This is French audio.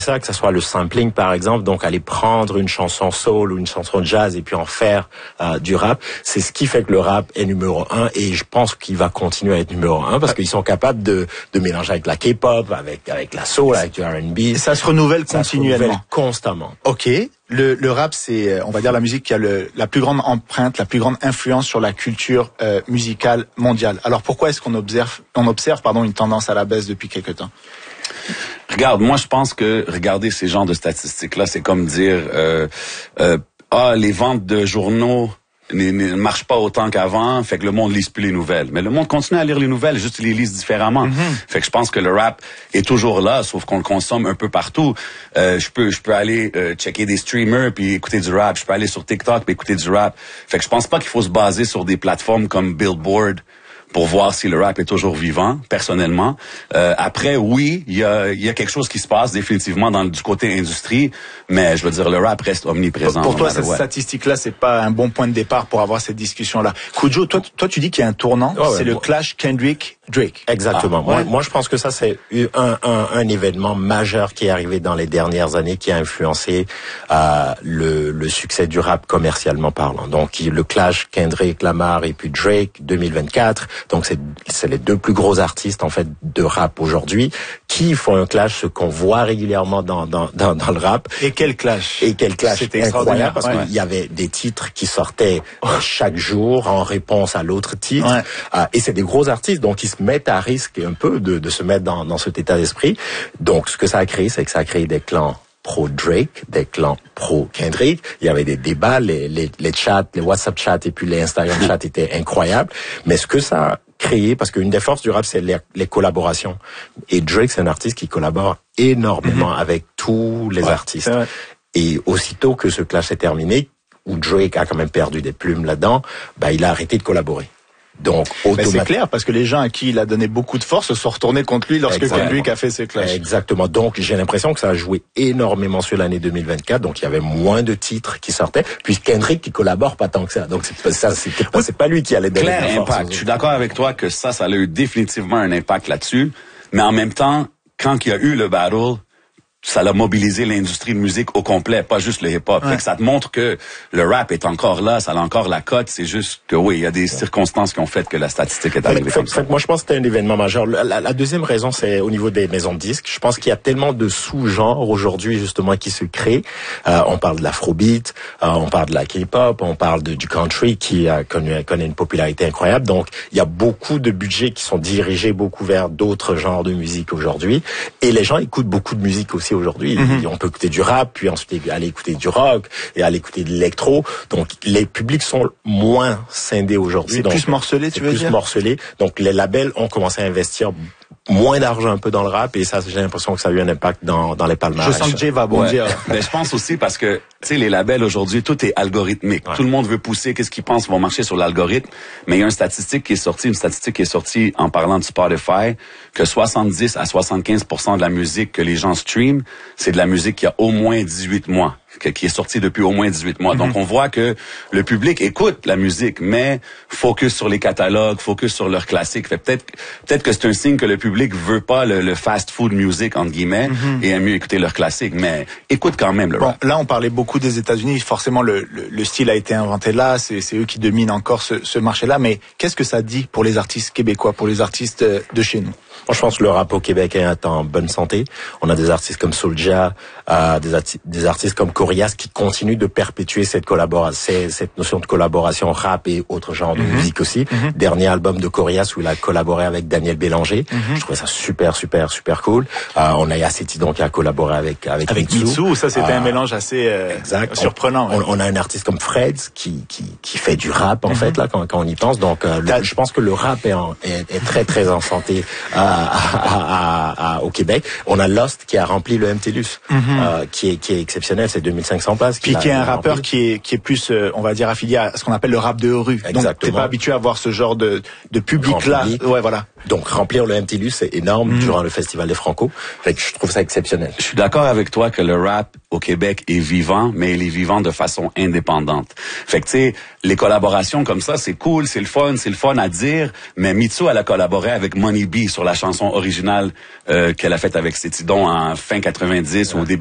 ça, que ça soit le sampling par exemple, donc aller prendre une chanson soul ou une chanson jazz et puis en faire du rap, c'est ce qui fait que le rap est numéro 1 et je pense qu'il va continuer à être numéro 1 parce qu'ils sont capables de mélanger avec la K-pop, avec la soul, avec du R&B. Ça se renouvelle continuellement. Ça se renouvelle constamment. Ok. Le rap, c'est, on va dire, la musique qui a la plus grande empreinte, la plus grande influence sur la culture musicale mondiale. Alors pourquoi est-ce qu'on observe une tendance à la baisse depuis quelque temps? Regarde, moi je pense que regarder ces genres de statistiques-là, c'est comme dire les ventes de journaux ne marchent pas autant qu'avant, fait que le monde lise plus les nouvelles. Mais le monde continue à lire les nouvelles, juste ils les lisent différemment. Fait que je pense que le rap est toujours là, sauf qu'on le consomme un peu partout. Je peux aller checker des streamers puis écouter du rap. Je peux aller sur TikTok puis écouter du rap. Fait que je pense pas qu'il faut se baser sur des plateformes comme Billboard pour voir si le rap est toujours vivant, personnellement. Après, oui, il y a quelque chose qui se passe définitivement du côté industrie, mais je veux dire, le rap reste omniprésent. Pour toi, cette statistique-là, c'est pas un bon point de départ pour avoir cette discussion-là. Kudjo, toi, tu dis qu'il y a un tournant, c'est le clash Kendrick-Drake. Exactement. Moi, je pense que ça, c'est un événement majeur qui est arrivé dans les dernières années, qui a influencé le succès du rap commercialement parlant. Donc, le clash Kendrick Lamar et puis Drake 2024. Donc c'est les deux plus gros artistes en fait de rap aujourd'hui qui font un clash, ce qu'on voit régulièrement dans le rap. Et quel clash C'était incroyable parce qu'il y avait des titres qui sortaient chaque jour en réponse à l'autre titre. Et c'est des gros artistes donc ils se mettent à risque un peu de se mettre dans cet état d'esprit. Donc ce que ça a créé, c'est que ça a créé des clans pro-Drake, des clans pro-Kendrick. Il y avait des débats, les chats, les WhatsApp chats et puis les Instagram chats étaient incroyables. Mais ce que ça a créé, parce qu'une des forces du rap, c'est les collaborations. Et Drake, c'est un artiste qui collabore énormément avec tous les artistes. Et aussitôt que ce clash est terminé, où Drake a quand même perdu des plumes là-dedans, il a arrêté de collaborer. Donc, c'est clair, parce que les gens à qui il a donné beaucoup de force se sont retournés contre lui lorsque Kendrick a fait ses clashs. Exactement. Donc, j'ai l'impression que ça a joué énormément sur l'année 2024. Donc, il y avait moins de titres qui sortaient. Puis Kendrick qui collabore pas tant que ça. Donc, c'est pas lui qui allait donner clair impact. Je suis d'accord avec toi que ça a eu définitivement un impact là-dessus. Mais en même temps, quand il y a eu le battle, ça a mobilisé l'industrie de musique au complet, pas juste le hip-hop. Fait que ça te montre que le rap est encore là, ça a encore la cote. C'est juste que il y a des circonstances qui ont fait que la statistique est arrivée comme ça. Moi, je pense que c'était un événement majeur. La deuxième raison, c'est au niveau des maisons de disques. Je pense qu'il y a tellement de sous-genres aujourd'hui, justement, qui se créent. On parle de l'afrobeat, on parle de la K-pop, on parle du country qui connaît une popularité incroyable. Donc, il y a beaucoup de budgets qui sont dirigés beaucoup vers d'autres genres de musique aujourd'hui. Et les gens écoutent beaucoup de musique aussi aujourd'hui. On peut écouter du rap, puis ensuite aller écouter du rock et aller écouter de l'électro. Donc les publics sont moins scindés aujourd'hui. C'est plus morcelé, tu veux dire? C'est plus morcelé. Donc les labels ont commencé à investir moins d'argent un peu dans le rap et ça, j'ai l'impression que ça a eu un impact dans les palmarès. Je sens que Jay va bondir. Mais je pense aussi parce que, tu sais, les labels aujourd'hui, tout est algorithmique. Tout le monde veut pousser qu'est-ce qu'ils pensent vont marcher sur l'algorithme. Mais il y a une statistique qui est sortie en parlant de Spotify, que 70 à 75% de la musique que les gens streament, c'est de la musique qui a au moins 18 mois. Qui est sorti depuis au moins 18 mois. Donc, on voit que le public écoute la musique, mais focus sur les catalogues, focus sur leurs classiques. Fait peut-être que c'est un signe que le public veut pas le fast food music, entre guillemets, et aime mieux écouter leurs classiques, mais écoute quand même le rap. Là, on parlait beaucoup des États-Unis. Forcément, le style a été inventé là. C'est eux qui dominent encore ce marché-là. Mais qu'est-ce que ça dit pour les artistes québécois, pour les artistes de chez nous? Moi, je pense que le rap au Québec est en bonne santé. On a des artistes comme Soulja, des artistes comme Corias qui continuent de perpétuer cette notion de collaboration rap et autres genres de musique aussi. Dernier album de Corias où il a collaboré avec Daniel Bélanger. Je trouvais ça super cool. On a Yaceti donc qui a collaboré avec Mitsou. Ça, c'était un mélange assez surprenant. On a un artiste comme Fred qui fait du rap en fait là quand on y pense. Donc, je pense que le rap est très en santé. Au Québec, on a Lost qui a rempli le MTLUS, qui est exceptionnel. C'est 2500 places. Puis qui est un rappeur qui est plus, on va dire, affilié à ce qu'on appelle le rap de rue. Exactement. Donc t'es pas habitué à voir ce genre de public-là. Ouais, voilà. Donc remplir le MTLUS, c'est énorme durant le Festival des Franco. Fait que je trouve ça exceptionnel. Je suis d'accord avec toi que le rap au Québec est vivant, mais il est vivant de façon indépendante. Fait que tu sais, les collaborations comme ça, c'est cool, c'est le fun à dire, mais Mitsou, elle a collaboré avec Money B sur la chanson originale qu'elle a faite avec Cétidon en fin 90 ou au début